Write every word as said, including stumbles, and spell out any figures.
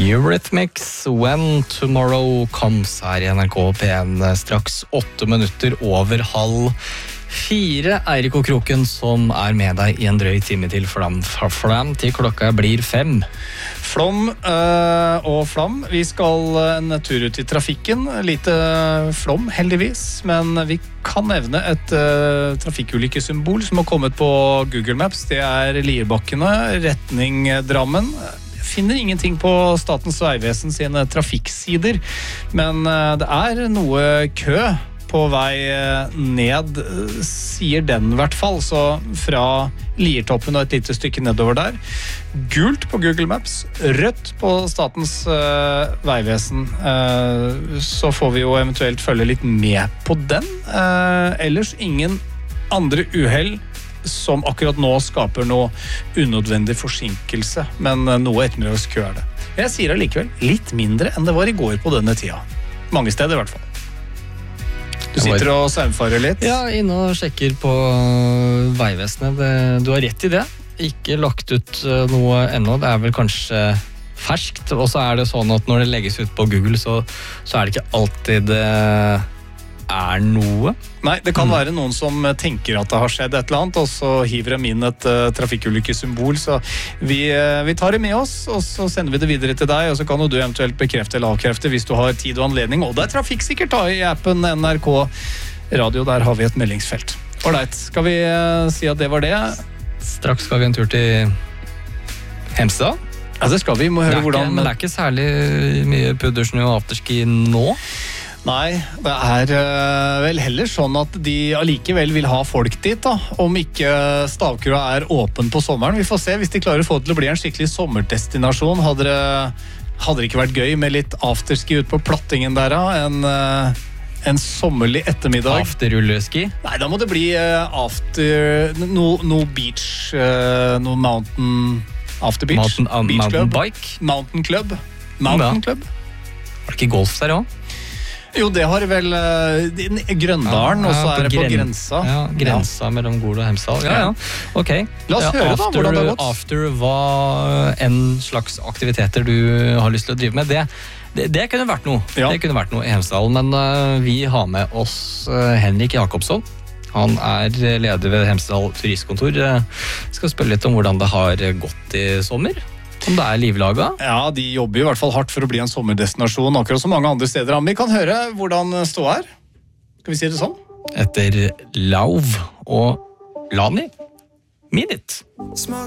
Eurythmics, When Tomorrow Comes, her i N R K P en, straks åtte minutter over halv fire. Eirik og Kroken som er med deg i en drøy time til Flam, Flam til klokka blir fem. Flom øh, og Flam, vi skal en tur ut i trafikken, lite flom heldigvis, men vi kan nevne et øh, trafikkulykkesymbol som har kommet på Google Maps. Det er Lierbakkene, retning Drammen. Finner ingenting på Statens vegvesen sine trafikksider, men det er noe kø på vei ned, sier den i hvert fall, så fra Liertoppen og et lite stykke nedover der. Gult på Google Maps, rødt på Statens uh, vegvesen, uh, så får vi jo eventuelt følge litt med på den. Uh, ellers ingen andre uheld som akkurat nå skaper noe unødvendig forsinkelse, men noe ettermiddagskø er det. Jeg sier allikevel litt mindre enn det var i går på denne tida. Mange steder i hvert fall. Du sitter og saumfarer litt. Ja, inne og sjekker på veivesenet. Du har rett i det. Ikke lagt ut noe ennå. Det er vel kanskje ferskt, og så er det sånn at når det legges ut på Google, så, så er det ikke alltid det er noe. Nei, det kan være noen som tenker at det har skjedd et eller annet, og så hiver de inn et uh, trafikkulykkesymbol, så vi, uh, vi tar det med oss, og så sender vi det videre til deg, og så kan du eventuelt bekrefte eller avkrefte hvis du har tid og anledning, og det er trafikksikkert da i appen N R K Radio, der har vi et meldingsfelt. Alright, skal vi uh, si at det var det? Straks skal vi en tur til Hemsedal. Ja, det skal vi, må høre det ikke, hvordan... Men det er ikke særlig mye puddersnø og afterski nå. Nei, det er uh, vel heller sånn at de allikevel vil ha folk dit da, om ikke Stavkroa er åpen på sommeren. Vi får se hvis de klarer å få det til å bli en skikkelig sommerdestinasjon. Hadde det, hadde det ikke vært gøy med litt afterski ut på plattingen der da, en, uh, en sommerlig ettermiddag. Afterrulleski? Nei, da må det bli uh, after, no, no beach, uh, no mountain, after beach. Mountain, um, beach mountain club. bike? Mountain club. Mountain ja. club. Var det ikke golf der også? Jo, det har vel uh, Grøndalen, ja, og så er det på gren grensa. Ja, grensa ja. mellom Gol og Hemsedal. Ja, ja. Ok. La oss ja, høre after, da, hvordan det har gått. After hva en slags aktiviteter du har lyst til å drive med, det, det, det kunne vært noe. Ja. Det kunne vært noe i Hemsedal, men uh, vi har med oss uh, Henrik Jakobsson. Han er leder ved Hemsedal turistkontor. Uh, skal spørre litt om hvordan det har gått i sommer. Om det er livlaga? Ja, de jobber i hvert fall hardt for å bli en sommerdestinasjon, akkurat som mange andre steder. Vi kan høre hvordan stå er. Skal vi si det sånn? Etter Lauv og Lani Minit.